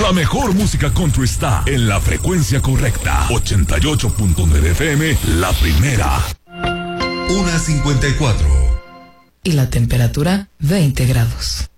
La mejor música country está en la frecuencia correcta. 88.9 FM, la primera. 1:54. Y la temperatura, 20 grados.